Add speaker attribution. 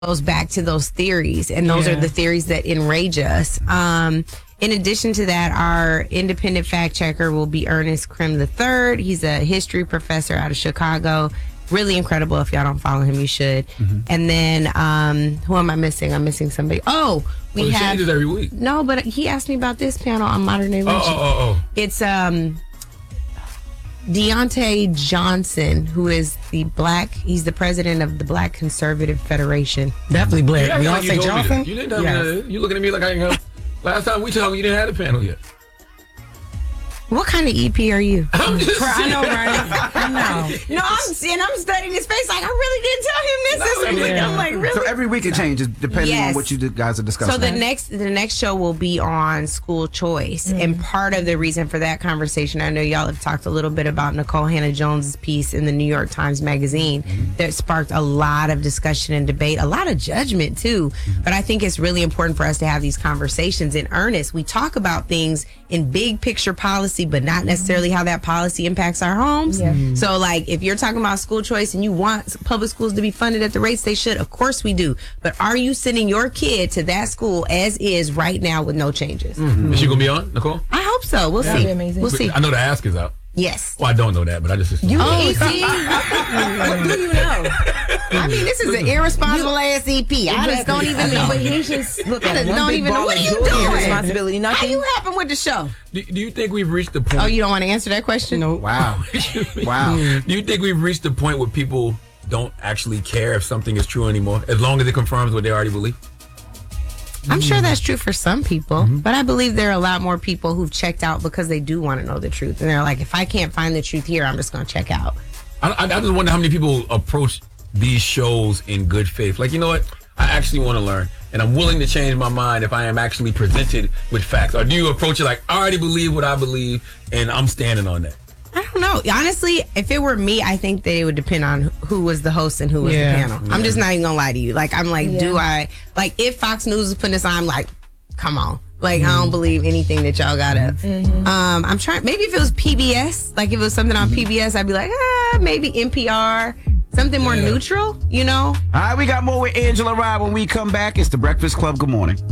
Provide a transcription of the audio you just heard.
Speaker 1: goes back to those theories, and those are the theories that enrage us. In addition to that, our independent fact checker will be Ernest Krim III. He's a history professor out of Chicago. Really incredible. If y'all don't follow him, you should. And then, who am I missing? I'm missing somebody. Oh, we have...
Speaker 2: changes every week.
Speaker 1: No, but he asked me about this panel on Modern Day Lynching. It's Deontay Johnson, who is he's the president of the Black Conservative Federation.
Speaker 3: Definitely Black.
Speaker 2: Deontay Johnson? You didn't tell me. You looking at me like I ain't know. Last time we talked, you didn't have a panel yet.
Speaker 1: What kind of EP are you?
Speaker 2: I'm just
Speaker 3: I know, right? I know.
Speaker 1: No, I'm studying his face like I really didn't tell him this. I'm like, really?
Speaker 4: So every week it changes depending on what you guys are discussing.
Speaker 1: So the next show will be on school choice, and part of the reason for that conversation, I know y'all have talked a little bit about Nicole Hannah-Jones's piece in the New York Times Magazine that sparked a lot of discussion and debate, a lot of judgment too. But I think it's really important for us to have these conversations in earnest. We talk about things in big picture policy, but not necessarily how that policy impacts our homes. So like if you're talking about school choice and you want public schools to be funded at the rates they should, of course we do. But are you sending your kid to that school as is right now with no changes?
Speaker 2: Is she going to be on, Nicole?
Speaker 1: I hope so. We'll see.
Speaker 3: Amazing.
Speaker 1: We'll see.
Speaker 2: I know the ask is out.
Speaker 1: Yes.
Speaker 2: Well, I don't know that, but I just assume.
Speaker 1: You EP?
Speaker 3: What do you know?
Speaker 1: I mean, this is an irresponsible ass EP. I just don't even know.
Speaker 3: But he's just look
Speaker 1: I
Speaker 3: at
Speaker 1: just don't even know. What are you doing?
Speaker 3: Responsibility,
Speaker 1: How
Speaker 3: nothing.
Speaker 1: you happen with the show?
Speaker 2: Do you think we've reached the point?
Speaker 1: Oh, you don't want to answer that question?
Speaker 3: No.
Speaker 4: Wow. Wow.
Speaker 2: Do you think we've reached the point where people don't actually care if something is true anymore, as long as it confirms what they already believe?
Speaker 1: I'm sure that's true for some people, but I believe there are a lot more people who've checked out because they do want to know the truth. And they're like, if I can't find the truth here, I'm just going to check out.
Speaker 2: I just wonder how many people approach these shows in good faith. Like, you know what? I actually want to learn, and I'm willing to change my mind if I am actually presented with facts. Or do you approach it like, I already believe what I believe, and I'm standing on that?
Speaker 1: I don't know. Honestly, if it were me, I think that it would depend on who was the host and who was the panel. I'm just not even gonna lie to you. Like, I'm like, do I, like, if Fox News is putting this on, I'm like, come on. Like, I don't believe anything that y'all got up. I'm trying, maybe if it was PBS, like if it was something on PBS, I'd be like, maybe NPR, something more neutral, you know?
Speaker 4: All right, we got more with Angela Rye when we come back. It's The Breakfast Club. Good morning.